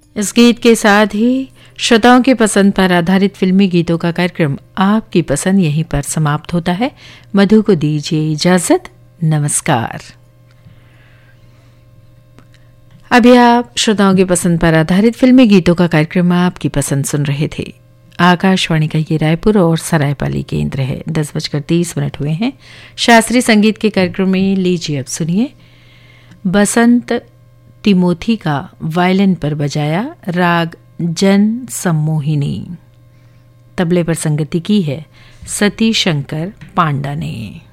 इस गीत के साथ ही श्रोताओं की पसंद पर आधारित फिल्मी गीतों का कार्यक्रम आपकी पसंद यहीं पर समाप्त होता है। मधु को दीजिए इजाजत। नमस्कार। अभी आप श्रोताओं की पसंद पर आधारित फिल्मी गीतों का कार्यक्रम आपकी पसंद सुन रहे थे। आकाशवाणी का ये रायपुर और सरायपाली केंद्र है। 10:30 हुए हैं। शास्त्रीय संगीत के कार्यक्रम में लीजिए अब सुनिए बसंत तिमोथी का वायलिन पर बजाया राग जन सम्मोहिनी। तबले पर संगति की है सती शंकर पांडा ने।